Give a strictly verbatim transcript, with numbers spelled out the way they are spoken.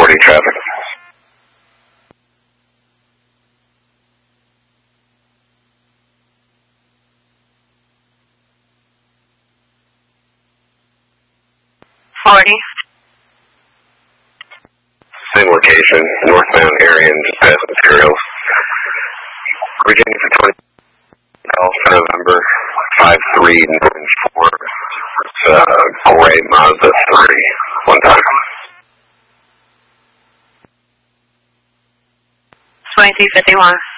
forty traffic. forty. Same location, northbound area and just pass materials. Virginia for twenty, November five three nine four, uh, Gray Mazda three, one time. twenty-two fifty-one.